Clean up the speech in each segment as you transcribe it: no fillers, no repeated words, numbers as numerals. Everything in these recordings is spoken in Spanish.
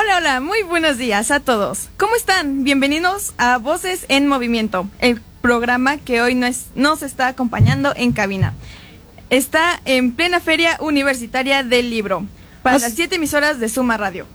Hola, hola, muy buenos días a todos. ¿Cómo están? Bienvenidos a Voces en Movimiento, el programa que hoy nos está acompañando en cabina. Está en plena Feria Universitaria del Libro, para las 7 emisoras de Suma Radio.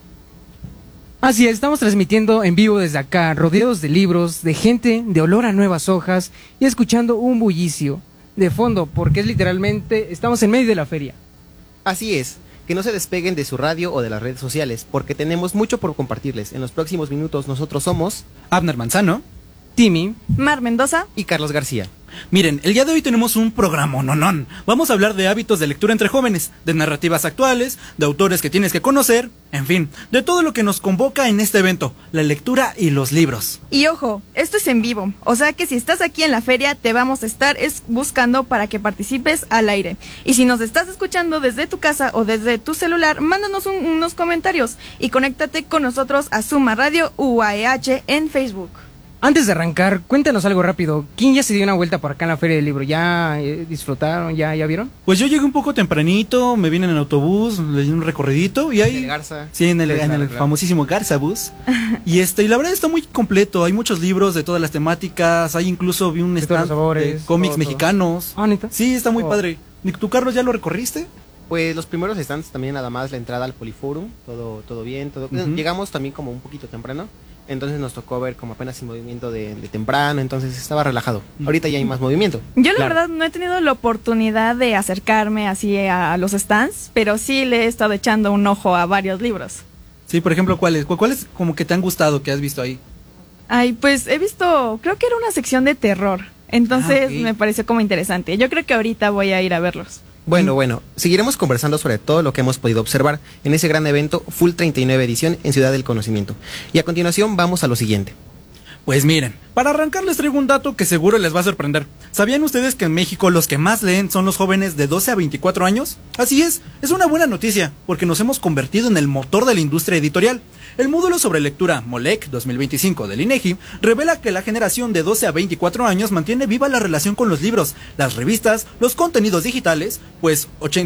Así es, estamos transmitiendo en vivo desde acá, rodeados de libros, de gente, de olor a nuevas hojas y escuchando un bullicio de fondo, porque es literalmente, estamos en medio de la feria. Así es, que no se despeguen de su radio o de las redes sociales, porque tenemos mucho por compartirles. En los próximos minutos nosotros somos Abner Manzano, Timmy, Mar Mendoza y Carlos García. Miren, el día de hoy tenemos un programa nonón. Vamos a hablar de hábitos de lectura entre jóvenes, de narrativas actuales, de autores que tienes que conocer, en fin, de todo lo que nos convoca en este evento, la lectura y los libros. Y ojo, esto es en vivo, o sea que si estás aquí en la feria te vamos a estar buscando para que participes al aire. Y si nos estás escuchando desde tu casa o desde tu celular, mándanos unos comentarios y conéctate con nosotros a Suma Radio UAEH en Facebook. Antes de arrancar, cuéntanos algo rápido. ¿Quién ya se dio una vuelta por acá en la Feria del Libro? ¿Ya disfrutaron? ¿Ya vieron? Pues yo llegué un poco tempranito, me vine en el autobús, le di un recorridito y ahí... En el Garza. Sí, en el famosísimo Garza Bus. Y la verdad está muy completo, hay muchos libros de todas las temáticas, hay incluso vi un De todos los stand sabores, de cómics todo. mexicanos. Ah, ¿neta? Sí, está muy padre. ¿Y tú, Carlos, ya lo recorriste? Pues los primeros stands también, nada más la entrada al Poliforum, todo bien, todo. Llegamos también como un poquito temprano, entonces nos tocó ver como apenas el movimiento de temprano, entonces estaba relajado. Ahorita ya hay más movimiento. Yo la verdad no he tenido la oportunidad de acercarme así a los stands, pero sí le he estado echando un ojo a varios libros. Sí, por ejemplo, ¿cuáles como que te han gustado que has visto ahí? Ay, pues he visto, creo que era una sección de terror, entonces ok. me pareció como interesante. Yo creo que ahorita voy a ir a verlos. Bueno, seguiremos conversando sobre todo lo que hemos podido observar en ese gran evento Full 39 edición en Ciudad del Conocimiento. Y a continuación vamos a lo siguiente. Pues miren, para arrancar les traigo un dato que seguro les va a sorprender. ¿Sabían ustedes que en México los que más leen son los jóvenes de 12 a 24 años? Así es una buena noticia, porque nos hemos convertido en el motor de la industria editorial. El módulo sobre lectura MOLEC 2025 del INEGI revela que la generación de 12 a 24 años mantiene viva la relación con los libros, las revistas, los contenidos digitales, pues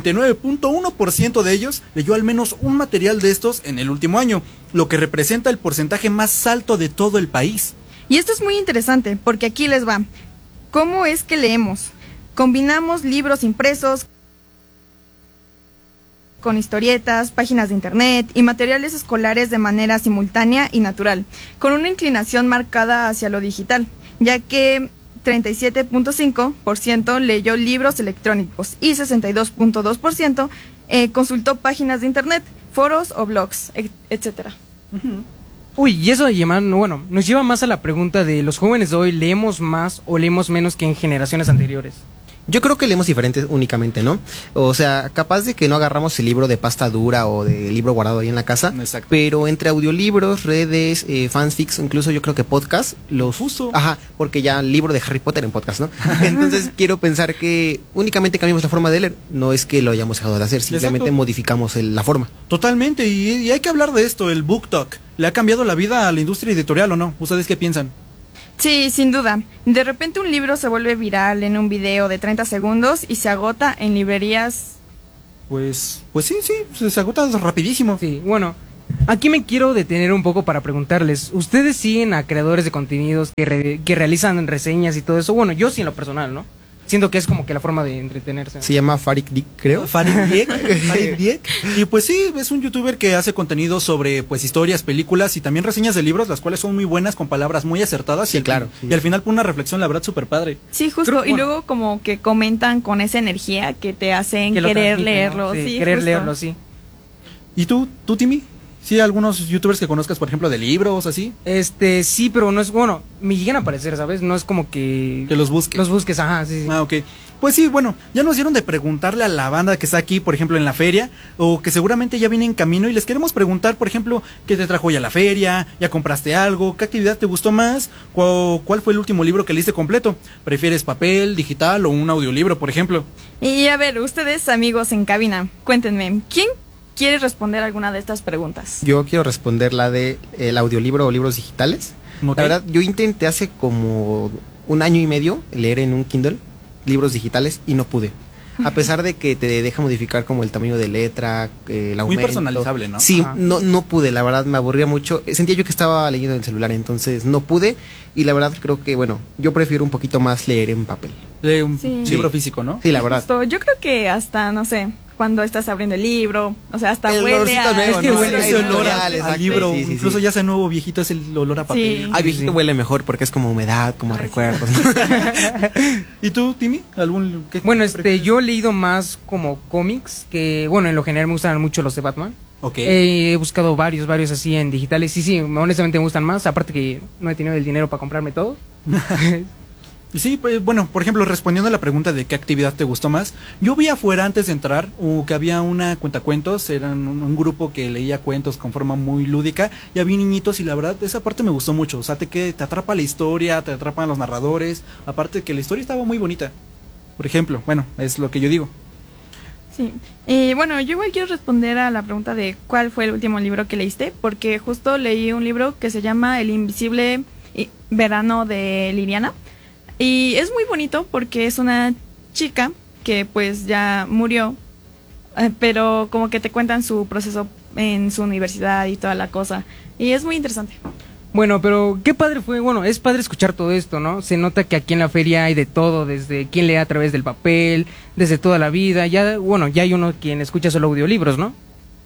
89.1% de ellos leyó al menos un material de estos en el último año, lo que representa el porcentaje más alto de todo el país. Y esto es muy interesante, porque aquí les va. ¿Cómo es que leemos? Combinamos libros impresos con historietas, páginas de internet y materiales escolares de manera simultánea y natural, con una inclinación marcada hacia lo digital, ya que 37.5% leyó libros electrónicos y 62.2% consultó páginas de internet, foros o blogs, etcétera. Uy, y eso nos lleva más a la pregunta de los jóvenes de hoy, ¿leemos más o leemos menos que en generaciones anteriores? Yo creo que leemos diferentes únicamente, ¿no? O sea, capaz de que no agarramos el libro de pasta dura o de libro guardado ahí en la casa. Exacto. Pero entre audiolibros, redes, fanfics, incluso yo creo que podcast, los uso. Ajá, porque ya el libro de Harry Potter en podcast, ¿no? Entonces quiero pensar que únicamente cambiamos la forma de leer. No es que lo hayamos dejado de hacer, simplemente Exacto. modificamos la forma. Totalmente, y hay que hablar de esto, el Book Talk. ¿Le ha cambiado la vida a la industria editorial o no? ¿Ustedes qué piensan? Sí, sin duda. De repente un libro se vuelve viral en un video de 30 segundos y se agota en librerías. Pues sí, se agota rapidísimo. Sí, bueno, aquí me quiero detener un poco para preguntarles, ¿ustedes siguen a creadores de contenidos que realizan reseñas y todo eso? Bueno, yo sí en lo personal, ¿no? Siento que es como que la forma de entretenerse. Se llama Farik Dick, creo. Farid Diek. Y pues sí, es un youtuber que hace contenido sobre pues historias, películas y también reseñas de libros, las cuales son muy buenas, con palabras muy acertadas. Sí, claro. Y al final pone una reflexión, la verdad, súper padre. Sí, justo. Pero, y luego como que comentan con esa energía que te hacen Que lo querer transmiten, leerlo. ¿no? Sí, Sí, querer justo. leerlo, sí. ¿Y tú, Timmy? ¿Sí, algunos youtubers que conozcas, por ejemplo, de libros, así? Sí, pero no es, bueno, me llegan a aparecer, ¿sabes? No es como que... Que los busques. Los busques, ajá, sí. Ah, ok. Pues sí, bueno, ya nos dieron de preguntarle a la banda que está aquí, por ejemplo, en la feria, o que seguramente ya viene en camino, y les queremos preguntar, por ejemplo, ¿qué te trajo hoy a la feria? ¿Ya compraste algo? ¿Qué actividad te gustó más? ¿Cuál fue el último libro que leíste completo? ¿Prefieres papel, digital o un audiolibro, por ejemplo? Y a ver, ustedes amigos en cabina, cuéntenme, ¿quién quiere responder alguna de estas preguntas? Yo quiero responder la de el audiolibro o libros digitales. Ok. La verdad, yo intenté hace como un año y medio leer en un Kindle libros digitales y no pude. A pesar de que te deja modificar como el tamaño de letra, el aumento. Muy personalizable, ¿no? Sí, Ajá. no pude, la verdad me aburría mucho. Sentía yo que estaba leyendo en el celular, entonces no pude. Y la verdad creo que, bueno, yo prefiero un poquito más leer en papel. Un Sí. libro físico, ¿no? Sí, la verdad. Justo, yo creo que hasta, no sé, cuando estás abriendo el libro, o sea, hasta El huele olorcito a... nuevo, Es que ¿no? huele Sí, ese olor editorial, al exacto. libro, Sí, sí, incluso sí. ya sea nuevo viejito, es el olor a papel. Sí. Ay, viejito Sí. huele mejor porque es como humedad, como a recuerdos. ¿no? ¿Y tú, Timmy? ¿Qué Bueno, prefieres? yo he leído más como cómics, que bueno, en lo general me gustan mucho los de Batman. Ok. He buscado varios así en digitales. Sí, honestamente me gustan más, aparte que no he tenido el dinero para comprarme todo. Y sí, pues, bueno, por ejemplo, respondiendo a la pregunta de qué actividad te gustó más, yo vi afuera antes de entrar que había una cuentacuentos, eran un grupo que leía cuentos con forma muy lúdica, y había niñitos y la verdad esa parte me gustó mucho, o sea, te atrapa la historia, te atrapan los narradores, aparte que la historia estaba muy bonita. Por ejemplo, bueno, es lo que yo digo. Sí. Bueno, yo igual quiero responder a la pregunta de cuál fue el último libro que leíste, porque justo leí un libro que se llama El invisible verano de Liliana. Y es muy bonito porque es una chica que pues ya murió, pero como que te cuentan su proceso en su universidad y toda la cosa. Y es muy interesante. Bueno, pero qué padre fue, bueno, es padre escuchar todo esto, ¿no? Se nota que aquí en la feria hay de todo, desde quien lee a través del papel, desde toda la vida, ya, bueno, ya hay uno quien escucha solo audiolibros, ¿no?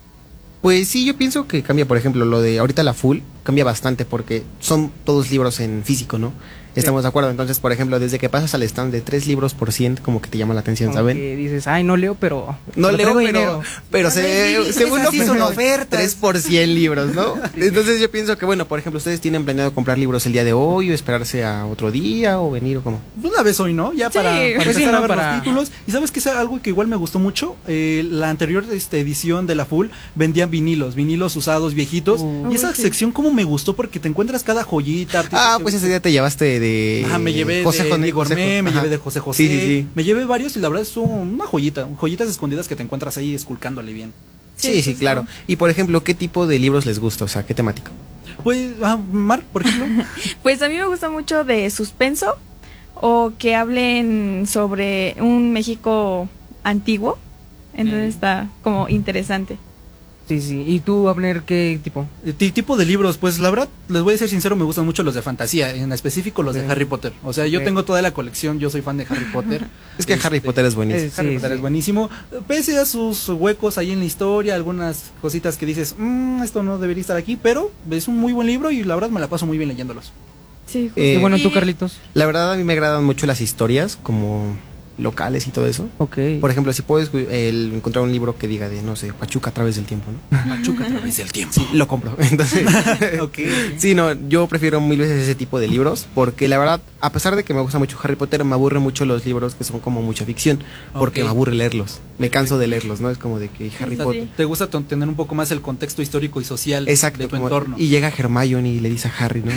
Pues sí, yo pienso que cambia, por ejemplo, lo de ahorita la full cambia bastante porque son todos libros en físico, ¿no? Estamos de acuerdo. Entonces, por ejemplo, desde que pasas al stand de 3 libros por 100, como que te llama la atención, Como ¿saben? que dices, ay, no leo, pero No leo, traigo pero, dinero. pero según así son ofertas. 3 por 100 libros, ¿no? Entonces yo pienso que, bueno, por ejemplo, ustedes tienen planeado comprar libros el día de hoy o esperarse a otro día o venir o cómo. Una vez hoy, ¿no? Ya Sí, para pues sí, empezar ¿no? a ver Para- los títulos. Y sabes que es algo que igual me gustó mucho. La anterior edición de la Full vendían vinilos usados, viejitos. Y esa sí. sección como me gustó porque te encuentras cada joyita. artista Pues ese día te llevaste de Ajá, me llevé José de José- Gourmet, me ajá. llevé de José José. Sí, sí, sí. Me llevé varios y la verdad son una joyita. Joyitas escondidas que te encuentras ahí esculcándole bien. Sí, sí, justo. claro. Y por ejemplo, ¿qué tipo de libros les gusta? O sea, ¿qué temática? Pues, Mar, por ejemplo. Pues a mí me gusta mucho de suspenso o que hablen sobre un México antiguo. Entonces está como interesante. Sí, sí. ¿Y tú, Abner, qué tipo? Tipo de libros, pues la verdad, les voy a ser sincero, me gustan mucho los de fantasía, en específico los de Ok. Harry Potter. O sea, yo Ok. tengo toda la colección, yo soy fan de Harry Potter. Es que Harry Potter es buenísimo. Harry Sí, Potter sí. es buenísimo. Pese a sus huecos ahí en la historia, algunas cositas que dices, esto no debería estar aquí, pero es un muy buen libro y la verdad me la paso muy bien leyéndolos. Sí, justo. Eh, Y bueno, tú, Y- Carlitos. La verdad, a mí me agradan mucho las historias, como locales y todo eso. Ok. Por ejemplo, si puedes encontrar un libro que diga de, no sé, Pachuca a través del tiempo, ¿no? Machuca a través del tiempo. Lo compro. Entonces, Ok. sí, no, yo prefiero mil veces ese tipo de libros porque la verdad, a pesar de que me gusta mucho Harry Potter, me aburre mucho los libros que son como mucha ficción porque Ok. me aburre leerlos. Me canso de leerlos, ¿no? Es como de que Harry Sí. Potter. ¿Te gusta tener un poco más el contexto histórico y social Exacto, de tu como- entorno? y llega Hermione y le dice a Harry, ¿no?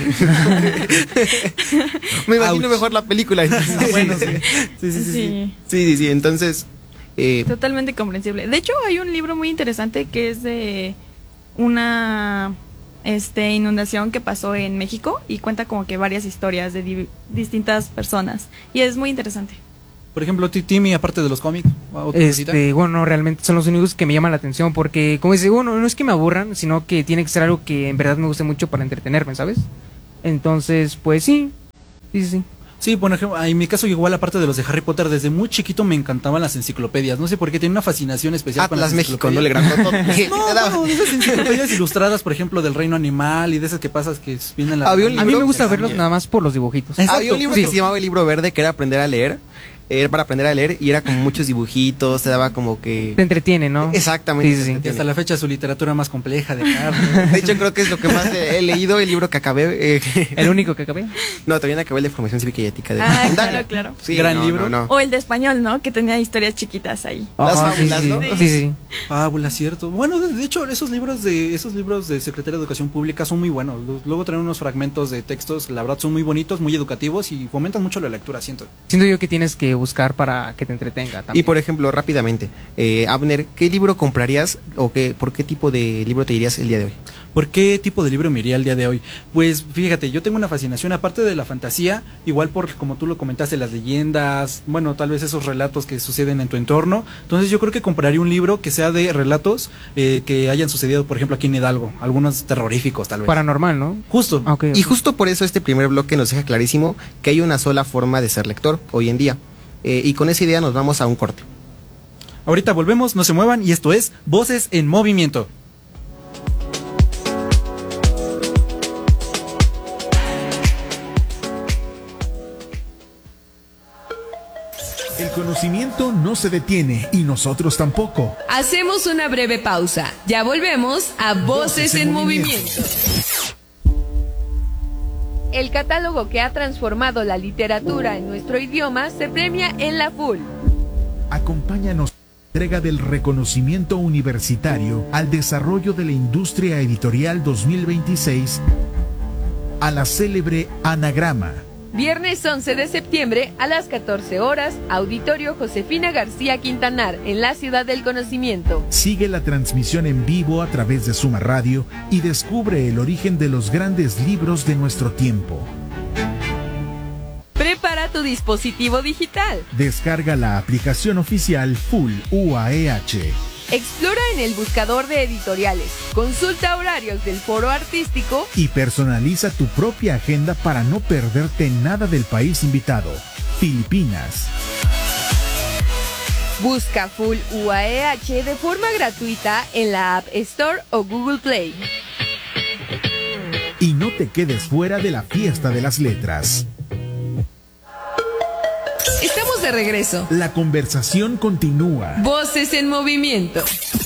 Me imagino Ouch. mejor la película. Bueno, sí. Sí, sí, sí, sí. Sí. Sí, sí, entonces, Totalmente comprensible. De hecho, hay un libro muy interesante que es de una inundación que pasó en México y cuenta como que varias historias de distintas personas. Y es muy interesante. Por ejemplo, Timmy, aparte de los cómics, ¿otra cosita? Bueno, realmente son los únicos que me llaman la atención porque, como dice, bueno, no es que me aburran, sino que tiene que ser algo que en verdad me guste mucho para entretenerme, ¿sabes? Entonces, pues sí, sí, sí. Sí, por ejemplo, en mi caso igual aparte de los de Harry Potter, desde muy chiquito me encantaban las enciclopedias. No sé por qué, tenía una fascinación especial con las Atlas México, no enciclopedias. le grandotote. No, bueno, de esas enciclopedias ilustradas, por ejemplo, del reino animal y de esas que pasas que vienen la... Había un A mí me libro gusta que verlos también- nada más por los dibujitos. Exacto, Había un libro sí. que se llamaba el libro verde, que era aprender a leer. Era para aprender a leer y era como muchos dibujitos, te daba como que... Te entretiene, ¿no? Exactamente. Sí, sí, sí. Y hasta la fecha su literatura más compleja de carne. De hecho, creo que es lo que más he leído, el libro que acabé. El único que acabé. No, también acabé el de Formación Cívica y Ética. De Ah, secundaria. claro, claro. Sí, Gran no, libro. no, no. O el de español, ¿no? Que tenía historias chiquitas ahí. Las Ajá, sí, fábulas, sí, ¿no? sí, sí. Fábula, cierto. Bueno, de hecho, esos libros de Secretaría de Educación Pública son muy buenos. Luego traen unos fragmentos de textos, la verdad son muy bonitos, muy educativos y fomentan mucho la lectura, siento. Siento yo que tienes que buscar para que te entretenga también. Y por ejemplo, rápidamente, Abner, ¿qué libro comprarías o por qué tipo de libro te irías el día de hoy? ¿Por qué tipo de libro me iría el día de hoy? Pues fíjate, yo tengo una fascinación, aparte de la fantasía, igual por, como tú lo comentaste, las leyendas, bueno, tal vez esos relatos que suceden en tu entorno. Entonces yo creo que compraría un libro que sea de relatos que hayan sucedido, por ejemplo, aquí en Hidalgo, algunos terroríficos tal vez. Paranormal, ¿no? Justo. Okay, Y justo por eso este primer bloque nos deja clarísimo que hay una sola forma de ser lector hoy en día. Y con esa idea nos vamos a un corte. Ahorita volvemos, no se muevan, y esto es Voces en Movimiento. El conocimiento no se detiene y nosotros tampoco. Hacemos una breve pausa. Ya volvemos a Voces en Movimiento. El catálogo que ha transformado la literatura en nuestro idioma se premia en la FUL. Acompáñanos en la entrega del reconocimiento universitario al desarrollo de la industria editorial 2026 a la célebre Anagrama. Viernes 11 de septiembre a las 14 horas, Auditorio Josefina García Quintanar, en la Ciudad del Conocimiento. Sigue la transmisión en vivo a través de Suma Radio y descubre el origen de los grandes libros de nuestro tiempo. Prepara tu dispositivo digital. Descarga la aplicación oficial Full UAEH. Explora en el buscador de editoriales. Consulta horarios del foro artístico. Y personaliza tu propia agenda para no perderte nada del país invitado, Filipinas. Busca Full UAEH de forma gratuita en la App Store o Google Play. Y no te quedes fuera de la fiesta de las letras. Estamos de regreso. La conversación continúa. Voces en Movimiento.